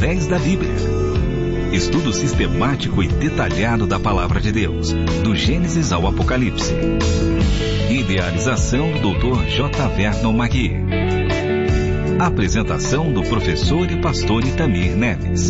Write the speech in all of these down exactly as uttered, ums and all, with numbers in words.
através da Bíblia. Estudo sistemático e detalhado da Palavra de Deus, do Gênesis ao Apocalipse. Idealização do doutor J. Vernon Magui. Apresentação do professor e pastor Itamir Neves.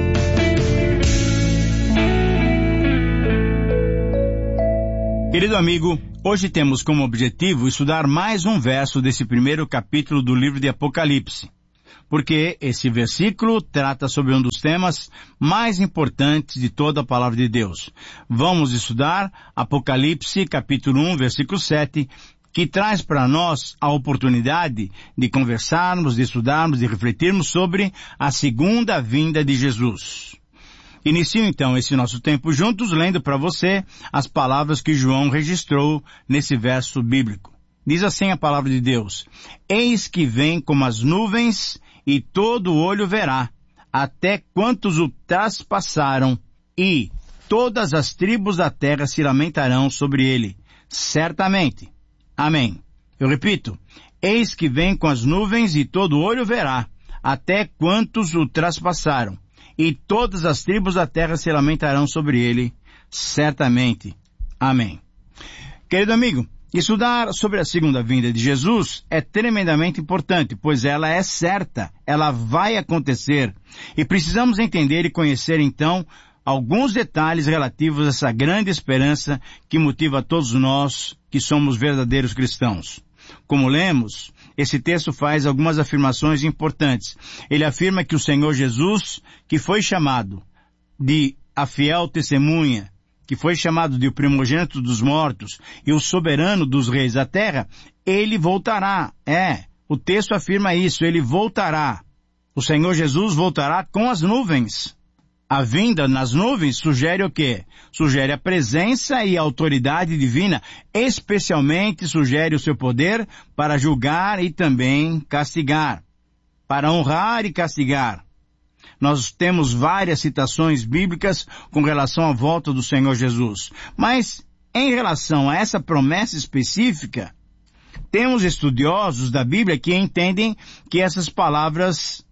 Querido amigo, hoje temos como objetivo estudar mais um verso desse primeiro capítulo do livro de Apocalipse, porque esse versículo trata sobre um dos temas mais importantes de toda a palavra de Deus. Vamos estudar Apocalipse capítulo um, versículo sete, que traz para nós a oportunidade de conversarmos, de estudarmos, de refletirmos sobre a segunda vinda de Jesus. Inicio então esse nosso tempo juntos, lendo para você as palavras que João registrou nesse verso bíblico. Diz assim a palavra de Deus: Eis que vem como as nuvens, e todo olho verá, até quantos o traspassaram, e todas as tribos da terra se lamentarão sobre ele, certamente. Amém. Eu repito, eis que vem com as nuvens, e todo olho verá, até quantos o traspassaram, e todas as tribos da terra se lamentarão sobre ele, certamente. Amém. Querido amigo, estudar sobre a segunda vinda de Jesus é tremendamente importante, pois ela é certa, ela vai acontecer, e precisamos entender e conhecer então alguns detalhes relativos a essa grande esperança que motiva todos nós que somos verdadeiros cristãos. Como lemos, esse texto faz algumas afirmações importantes. Ele afirma que o Senhor Jesus, que foi chamado de a fiel testemunha, que foi chamado de o primogênito dos mortos e o soberano dos reis da terra, ele voltará. É, o texto afirma isso, ele voltará. O Senhor Jesus voltará com as nuvens. A vinda nas nuvens sugere o quê? Sugere a presença e a autoridade divina, especialmente sugere o seu poder para julgar e também castigar, para honrar e castigar. Nós temos várias citações bíblicas com relação à volta do Senhor Jesus. Mas, em relação a essa promessa específica, temos estudiosos da Bíblia que entendem que essas palavras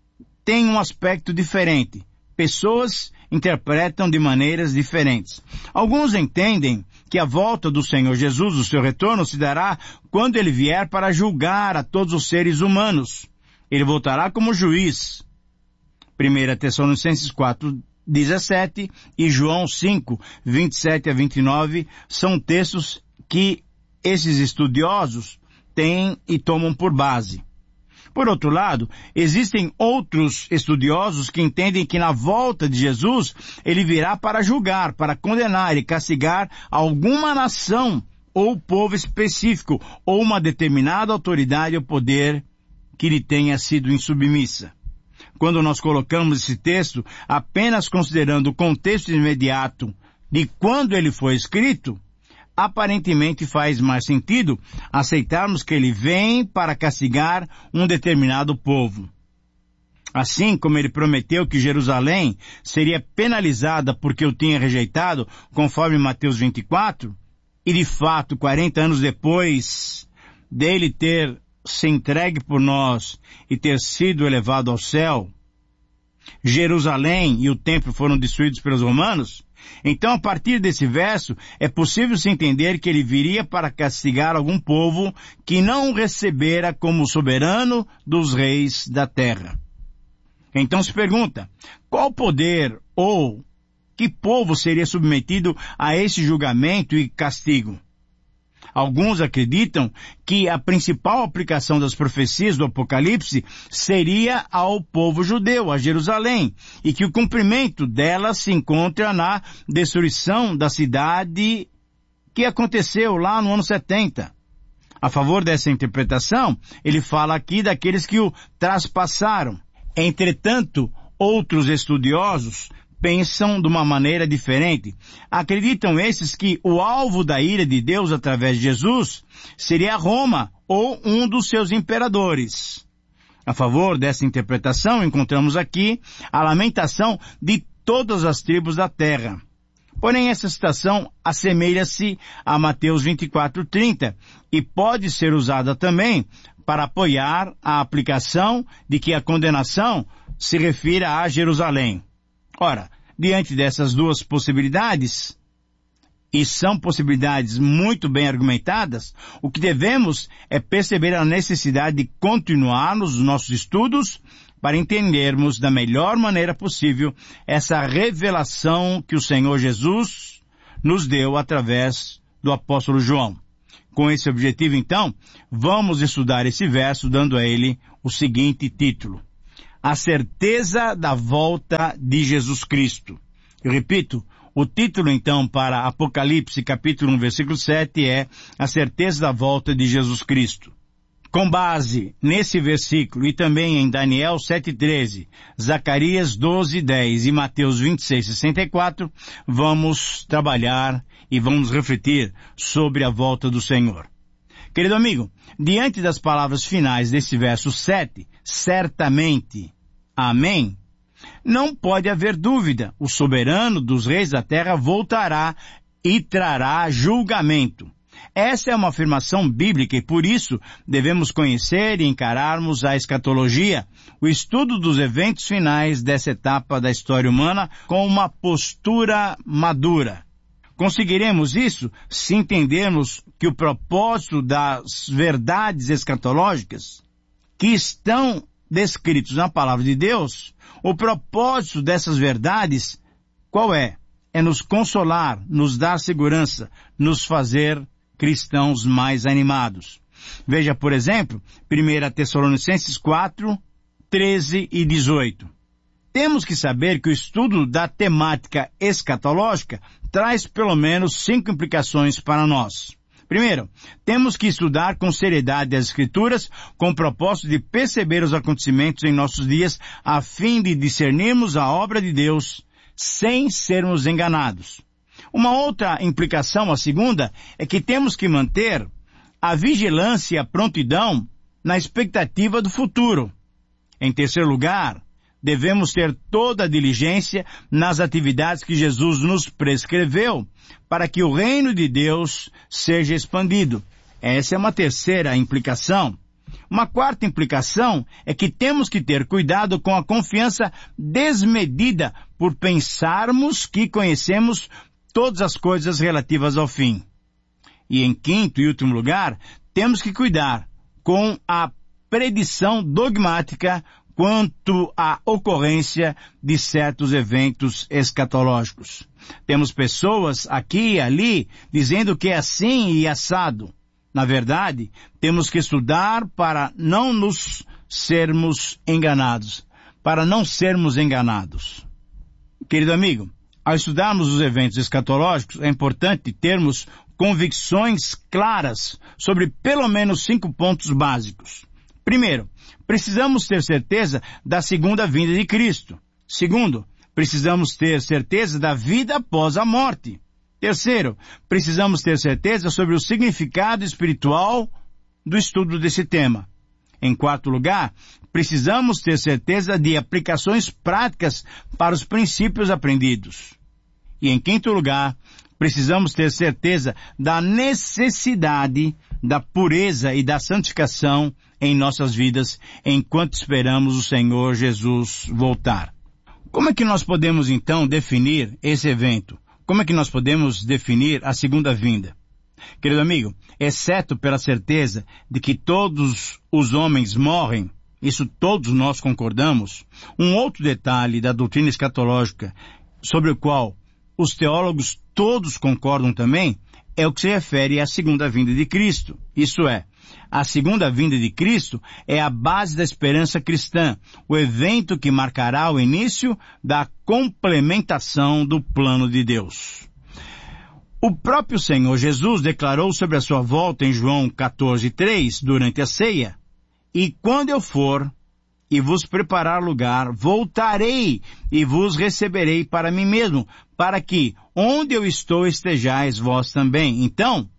têm um aspecto diferente. Pessoas interpretam de maneiras diferentes. Alguns entendem que a volta do Senhor Jesus, o seu retorno, se dará quando ele vier para julgar a todos os seres humanos. Ele voltará como juiz. primeira Tessalonicenses quatro, dezessete e João cinco, vinte e sete a vinte e nove são textos que esses estudiosos têm e tomam por base. Por outro lado, existem outros estudiosos que entendem que na volta de Jesus, ele virá para julgar, para condenar e castigar alguma nação ou povo específico, ou uma determinada autoridade ou poder que lhe tenha sido insubmissa. Quando nós colocamos esse texto apenas considerando o contexto imediato de quando ele foi escrito, aparentemente faz mais sentido aceitarmos que ele vem para castigar um determinado povo. Assim como ele prometeu que Jerusalém seria penalizada porque o tinha rejeitado, conforme Mateus vinte e quatro, e de fato, quarenta anos depois dele ter se entregue por nós e ter sido elevado ao céu, Jerusalém e o templo foram destruídos pelos romanos, então a partir desse verso é possível se entender que ele viria para castigar algum povo que não o recebera como soberano dos reis da terra. Então se pergunta, qual poder ou que povo seria submetido a esse julgamento e castigo? Alguns acreditam que a principal aplicação das profecias do Apocalipse seria ao povo judeu, a Jerusalém, e que o cumprimento delas se encontra na destruição da cidade que aconteceu lá no ano setenta. A favor dessa interpretação, ele fala aqui daqueles que o traspassaram. Entretanto, outros estudiosos pensam de uma maneira diferente. Acreditam esses que o alvo da ira de Deus através de Jesus seria Roma ou um dos seus imperadores. A favor dessa interpretação, encontramos aqui a lamentação de todas as tribos da terra. Porém, essa citação assemelha-se a Mateus vinte e quatro, trinta e pode ser usada também para apoiar a aplicação de que a condenação se refira a Jerusalém. Ora, diante dessas duas possibilidades, e são possibilidades muito bem argumentadas, o que devemos é perceber a necessidade de continuarmos os nossos estudos para entendermos da melhor maneira possível essa revelação que o Senhor Jesus nos deu através do apóstolo João. Com esse objetivo, então, vamos estudar esse verso dando a ele o seguinte título: A certeza da volta de Jesus Cristo. Eu repito, o título então para Apocalipse capítulo um versículo sete é A certeza da volta de Jesus Cristo. Com base nesse versículo e também em Daniel sete treze, Zacarias doze dez e Mateus vinte e seis sessenta e quatro, vamos trabalhar e vamos refletir sobre a volta do Senhor. Querido amigo, diante das palavras finais desse verso sete, certamente, amém, não pode haver dúvida, o soberano dos reis da terra voltará e trará julgamento. Essa é uma afirmação bíblica e por isso devemos conhecer e encararmos a escatologia, o estudo dos eventos finais dessa etapa da história humana com uma postura madura. Conseguiremos isso se entendermos que o propósito das verdades escatológicas que estão descritos na palavra de Deus, o propósito dessas verdades, qual é? É nos consolar, nos dar segurança, nos fazer cristãos mais animados. Veja, por exemplo, primeira Tessalonicenses quatro, treze e dezoito. Temos que saber que o estudo da temática escatológica traz pelo menos cinco implicações para nós. Primeiro, temos que estudar com seriedade as Escrituras com o propósito de perceber os acontecimentos em nossos dias a fim de discernirmos a obra de Deus sem sermos enganados. Uma outra implicação, a segunda, é que temos que manter a vigilância e a prontidão na expectativa do futuro. Em terceiro lugar, devemos ter toda a diligência nas atividades que Jesus nos prescreveu para que o reino de Deus seja expandido. Essa é uma terceira implicação. Uma quarta implicação é que temos que ter cuidado com a confiança desmedida por pensarmos que conhecemos todas as coisas relativas ao fim. E em quinto e último lugar, temos que cuidar com a predição dogmática quanto à ocorrência de certos eventos escatológicos. Temos pessoas aqui e ali dizendo que é assim e assado. Na verdade, temos que estudar para não nos sermos enganados, para não sermos enganados. Querido amigo, ao estudarmos os eventos escatológicos, é importante termos convicções claras sobre pelo menos cinco pontos básicos. Primeiro, precisamos ter certeza da segunda vinda de Cristo. Segundo, precisamos ter certeza da vida após a morte. Terceiro, precisamos ter certeza sobre o significado espiritual do estudo desse tema. Em quarto lugar, precisamos ter certeza de aplicações práticas para os princípios aprendidos. E em quinto lugar, precisamos ter certeza da necessidade da pureza e da santificação em nossas vidas enquanto esperamos o Senhor Jesus voltar. Como é que nós podemos então definir esse evento? Como é que nós podemos definir a segunda vinda? Querido amigo, exceto pela certeza de que todos os homens morrem, isso todos nós concordamos, um outro detalhe da doutrina escatológica sobre o qual os teólogos todos concordam também é o que se refere à segunda vinda de Cristo. Isso é, a segunda vinda de Cristo é a base da esperança cristã, o evento que marcará o início da complementação do plano de Deus. O próprio Senhor Jesus declarou sobre a sua volta em João quatorze, três, durante a ceia: E quando eu for e vos preparar lugar, voltarei e vos receberei para mim mesmo, para que onde eu estou estejais vós também. Então,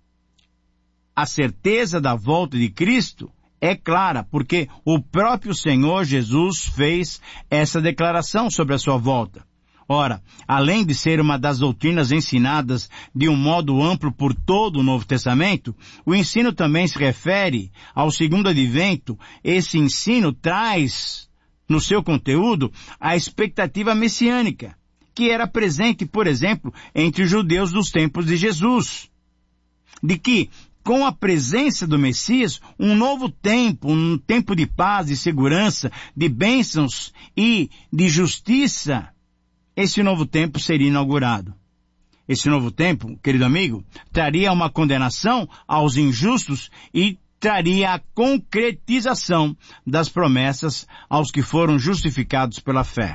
a certeza da volta de Cristo é clara, porque o próprio Senhor Jesus fez essa declaração sobre a sua volta. Ora, além de ser uma das doutrinas ensinadas de um modo amplo por todo o Novo Testamento, o ensino também se refere ao segundo advento. Esse ensino traz no seu conteúdo a expectativa messiânica, que era presente, por exemplo, entre os judeus dos tempos de Jesus, de que, com a presença do Messias, um novo tempo, um tempo de paz, de segurança, de bênçãos e de justiça, esse novo tempo seria inaugurado. Esse novo tempo, querido amigo, traria uma condenação aos injustos e traria a concretização das promessas aos que foram justificados pela fé.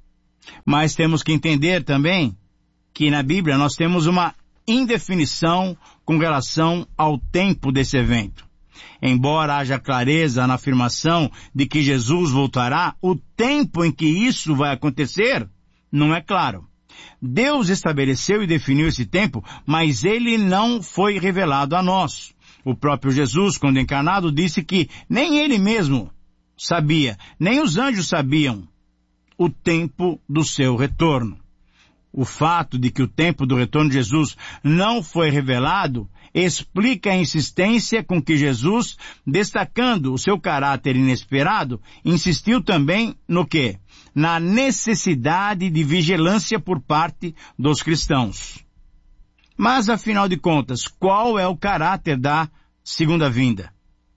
Mas temos que entender também que na Bíblia nós temos uma indefinição com relação ao tempo desse evento. Embora haja clareza na afirmação de que Jesus voltará, o tempo em que isso vai acontecer não é claro. Deus estabeleceu e definiu esse tempo, mas ele não foi revelado a nós. O próprio Jesus, quando encarnado, disse que nem ele mesmo sabia, nem os anjos sabiam o tempo do seu retorno. O fato de que o tempo do retorno de Jesus não foi revelado explica a insistência com que Jesus, destacando o seu caráter inesperado, insistiu também no quê? Na necessidade de vigilância por parte dos cristãos. Mas, afinal de contas, qual é o caráter da segunda vinda?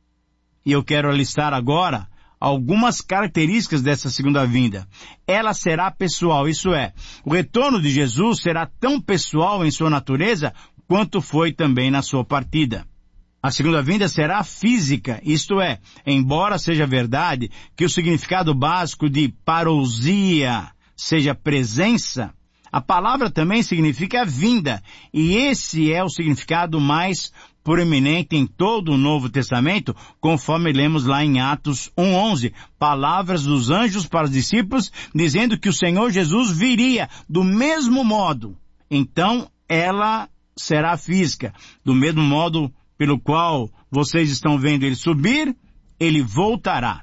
E eu quero listar agora algumas características dessa segunda vinda. Ela será pessoal, isso é, o retorno de Jesus será tão pessoal em sua natureza quanto foi também na sua partida. A segunda vinda será física, isto é, embora seja verdade que o significado básico de parousia seja presença, a palavra também significa vinda, e esse é o significado mais proeminente em todo o Novo Testamento, conforme lemos lá em Atos um onze, palavras dos anjos para os discípulos, dizendo que o Senhor Jesus viria do mesmo modo. Então, ela será física, do mesmo modo pelo qual vocês estão vendo ele subir, ele voltará.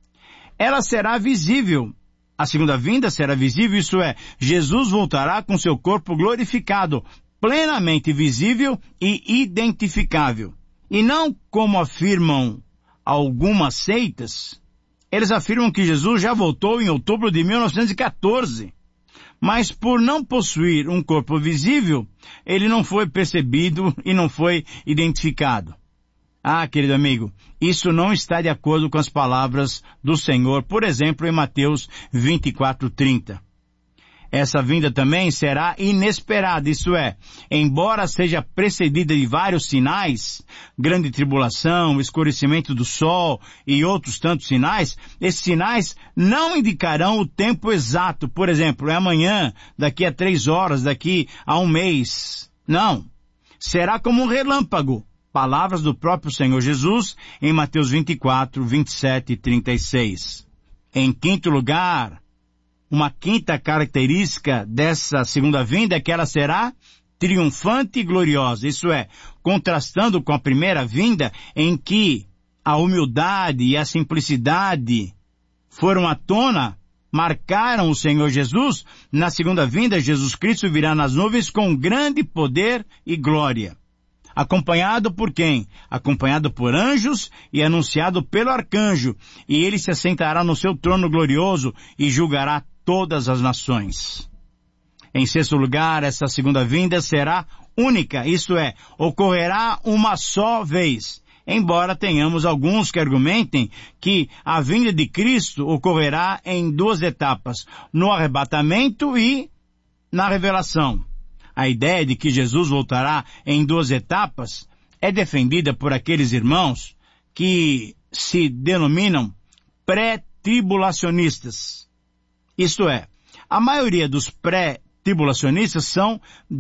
Ela será visível. A segunda vinda será visível, isso é, Jesus voltará com seu corpo glorificado, plenamente visível e identificável. E não como afirmam algumas seitas, eles afirmam que Jesus já voltou em outubro de mil novecentos e quatorze. Mas por não possuir um corpo visível, ele não foi percebido e não foi identificado. Ah, querido amigo, isso não está de acordo com as palavras do Senhor, por exemplo, em Mateus vinte e quatro, trinta. Essa vinda também será inesperada, isto é, embora seja precedida de vários sinais, grande tribulação, escurecimento do sol e outros tantos sinais, esses sinais não indicarão o tempo exato, por exemplo, é amanhã, daqui a três horas, daqui a um mês. Não, será como um relâmpago. Palavras do próprio Senhor Jesus em Mateus vinte e quatro, vinte e sete e trinta e seis. Em quinto lugar, uma quinta característica dessa segunda vinda é que ela será triunfante e gloriosa, isso é, contrastando com a primeira vinda em que a humildade e a simplicidade foram à tona, marcaram o Senhor Jesus. Na segunda vinda, Jesus Cristo virá nas nuvens com grande poder e glória. Acompanhado por quem? Acompanhado por anjos e anunciado pelo arcanjo, e ele se assentará no seu trono glorioso e julgará todas as nações. Em sexto lugar, essa segunda vinda será única, isto é, ocorrerá uma só vez, embora tenhamos alguns que argumentem que a vinda de Cristo ocorrerá em duas etapas, no arrebatamento e na revelação. A ideia de que Jesus voltará em duas etapas é defendida por aqueles irmãos que se denominam pré-tribulacionistas. Isto é, a maioria dos pré-tribulacionistas são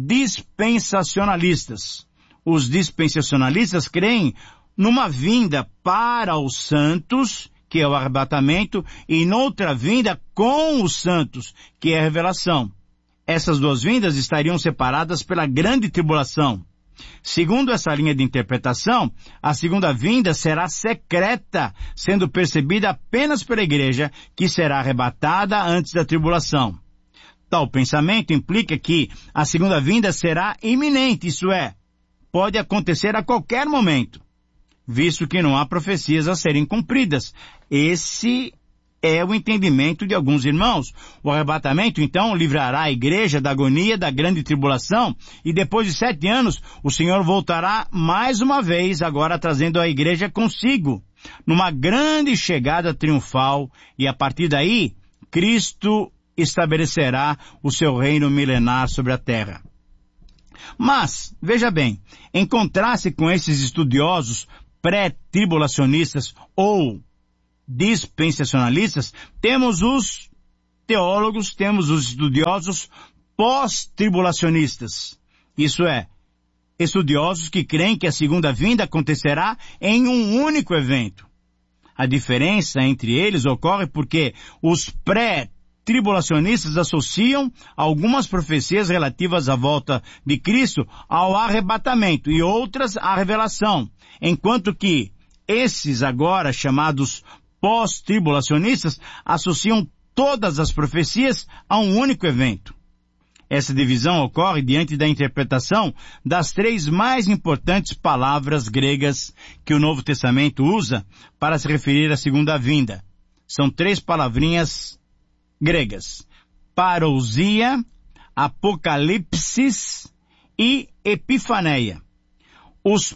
dispensacionalistas. Os dispensacionalistas creem numa vinda para os santos, que é o arrebatamento, e noutra vinda com os santos, que é a revelação. Essas duas vindas estariam separadas pela grande tribulação. Segundo essa linha de interpretação, a segunda vinda será secreta, sendo percebida apenas pela igreja, que será arrebatada antes da tribulação. Tal pensamento implica que a segunda vinda será iminente, isso é, pode acontecer a qualquer momento, visto que não há profecias a serem cumpridas. Esse é o entendimento de alguns irmãos. O arrebatamento, então, livrará a igreja da agonia da grande tribulação, e depois de sete anos, o Senhor voltará mais uma vez, agora trazendo a igreja consigo, numa grande chegada triunfal, e a partir daí, Cristo estabelecerá o seu reino milenar sobre a terra. Mas, veja bem, em contraste com esses estudiosos pré-tribulacionistas ou dispensacionalistas, temos os teólogos, temos os estudiosos pós-tribulacionistas. Isso é, estudiosos que creem que a segunda vinda acontecerá em um único evento. A diferença entre eles ocorre porque os pré-tribulacionistas associam algumas profecias relativas à volta de Cristo ao arrebatamento e outras à revelação, enquanto que esses agora chamados pós-tribulacionistas associam todas as profecias a um único evento. Essa divisão ocorre diante da interpretação das três mais importantes palavras gregas que o Novo Testamento usa para se referir à segunda vinda. São três palavrinhas gregas: parousia, apocalipsis e epifaneia. Os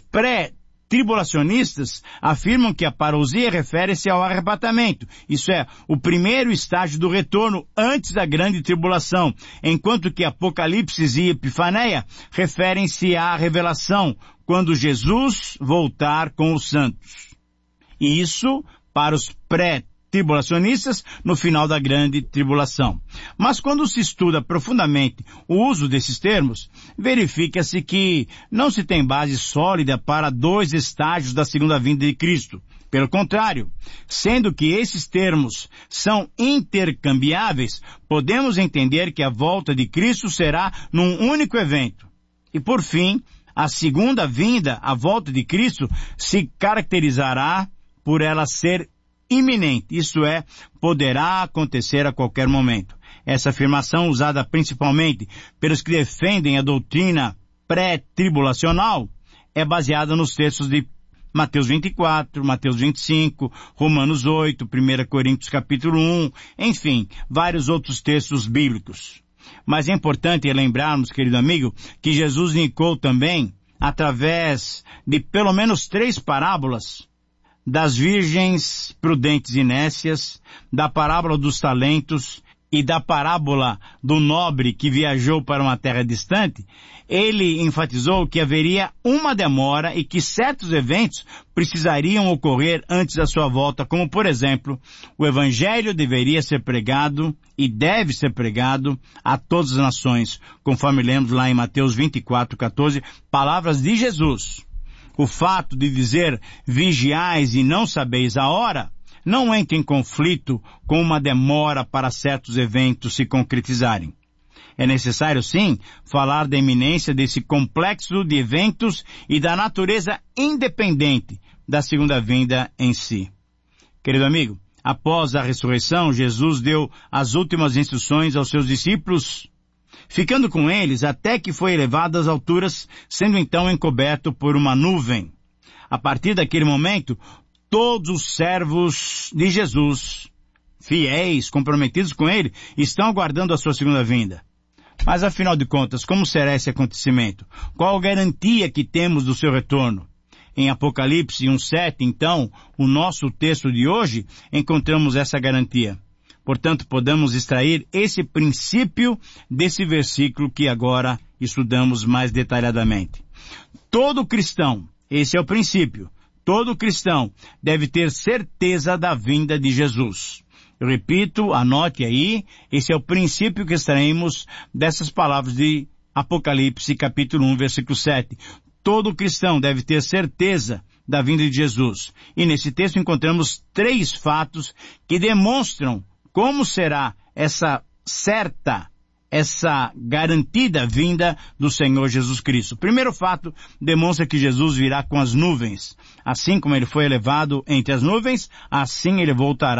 pré-tribulacionistas afirmam que a parousia refere-se ao arrebatamento, isso é, o primeiro estágio do retorno antes da grande tribulação, enquanto que apocalipse e epifaneia referem-se à revelação, quando Jesus voltar com os santos. E isso para os pré-tribulacionistas no final da grande tribulação. Mas quando se estuda profundamente o uso desses termos, verifica-se que não se tem base sólida para dois estágios da segunda vinda de Cristo. Pelo contrário, sendo que esses termos são intercambiáveis, podemos entender que a volta de Cristo será num único evento. E por fim, a segunda vinda, a volta de Cristo, se caracterizará por ela ser iminente, isso é, poderá acontecer a qualquer momento. Essa afirmação, usada principalmente pelos que defendem a doutrina pré-tribulacional, é baseada nos textos de Mateus vinte e quatro, Mateus vinte e cinco, Romanos oito, primeira Coríntios capítulo um, enfim, vários outros textos bíblicos. Mas é importante lembrarmos, querido amigo, que Jesus indicou também, através de pelo menos três parábolas, das virgens prudentes e nécias, da parábola dos talentos e da parábola do nobre que viajou para uma terra distante, ele enfatizou que haveria uma demora e que certos eventos precisariam ocorrer antes da sua volta, como por exemplo, o evangelho deveria ser pregado e deve ser pregado a todas as nações, conforme lemos lá em Mateus vinte e quatro, quatorze, palavras de Jesus. O fato de dizer vigiais e não sabeis a hora não entra em conflito com uma demora para certos eventos se concretizarem. É necessário, sim, falar da iminência desse complexo de eventos e da natureza independente da segunda vinda em si. Querido amigo, após a ressurreição, Jesus deu as últimas instruções aos seus discípulos, ficando com eles até que foi elevado às alturas, sendo então encoberto por uma nuvem. A partir daquele momento, todos os servos de Jesus, fiéis, comprometidos com ele, estão aguardando a sua segunda vinda. Mas afinal de contas, como será esse acontecimento? Qual a garantia que temos do seu retorno? Em Apocalipse um sete, então, o nosso texto de hoje, encontramos essa garantia. Portanto, podemos extrair esse princípio desse versículo que agora estudamos mais detalhadamente. Todo cristão, esse é o princípio, todo cristão deve ter certeza da vinda de Jesus. Eu repito, anote aí, esse é o princípio que extraímos dessas palavras de Apocalipse capítulo um, versículo sete. Todo cristão deve ter certeza da vinda de Jesus. E nesse texto encontramos três fatos que demonstram como será essa certa, essa garantida vinda do Senhor Jesus Cristo. O primeiro fato demonstra que Jesus virá com as nuvens. Assim como ele foi elevado entre as nuvens, assim ele voltará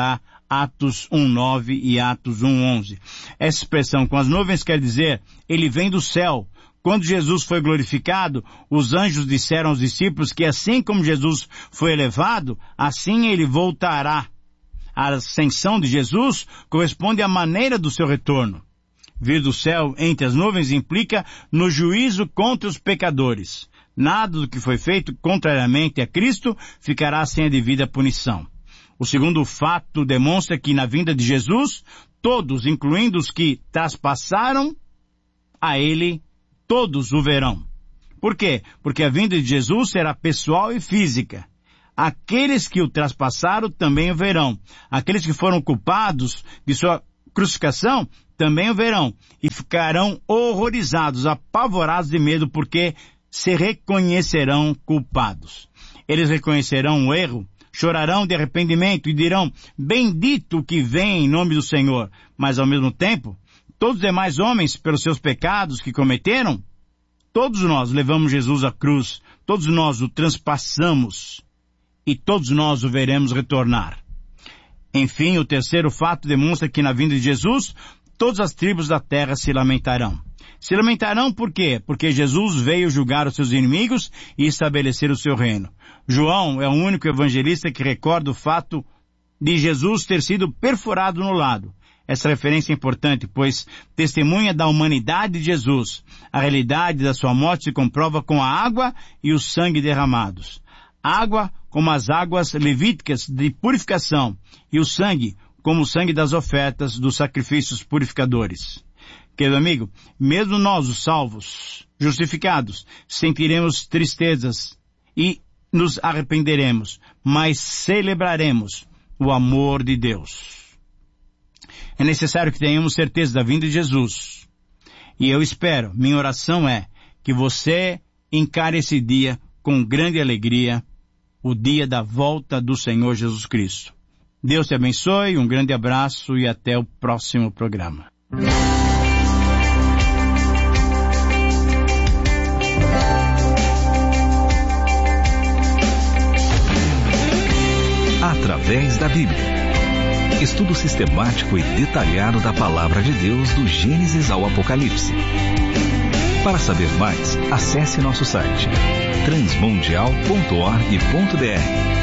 Atos um nove e Atos um onze. Essa expressão com as nuvens quer dizer, ele vem do céu. Quando Jesus foi glorificado, os anjos disseram aos discípulos que assim como Jesus foi elevado, assim ele voltará. A ascensão de Jesus corresponde à maneira do seu retorno. Vir do céu entre as nuvens implica no juízo contra os pecadores. Nada do que foi feito contrariamente a Cristo ficará sem a devida punição. O segundo fato demonstra que na vinda de Jesus, todos, incluindo os que traspassaram a ele, todos o verão. Por quê? Porque a vinda de Jesus será pessoal e física. Aqueles que o traspassaram também o verão. Aqueles que foram culpados de sua crucificação também o verão. E ficarão horrorizados, apavorados de medo, porque se reconhecerão culpados. Eles reconhecerão o erro, chorarão de arrependimento e dirão, bendito o que vem em nome do Senhor. Mas ao mesmo tempo, todos os demais homens, pelos seus pecados que cometeram, todos nós levamos Jesus à cruz, todos nós o transpassamos e todos nós o veremos retornar. Enfim, o terceiro fato demonstra que na vinda de Jesus, todas as tribos da terra se lamentarão. Se lamentarão por quê? Porque Jesus veio julgar os seus inimigos e estabelecer o seu reino. João é o único evangelista que recorda o fato de Jesus ter sido perfurado no lado. Essa referência é importante, pois testemunha da humanidade de Jesus. A realidade da sua morte se comprova com a água e o sangue derramados. Água como as águas levíticas de purificação e o sangue como o sangue das ofertas dos sacrifícios purificadores. Querido amigo, mesmo nós, os salvos, justificados, sentiremos tristezas e nos arrependeremos, mas celebraremos o amor de Deus. É necessário que tenhamos certeza da vinda de Jesus. E eu espero, minha oração é que você encare esse dia com grande alegria, o dia da volta do Senhor Jesus Cristo. Deus te abençoe, um grande abraço e até o próximo programa. Através da Bíblia. Estudo sistemático e detalhado da Palavra de Deus do Gênesis ao Apocalipse. Para saber mais, acesse nosso site transmundial ponto org ponto br.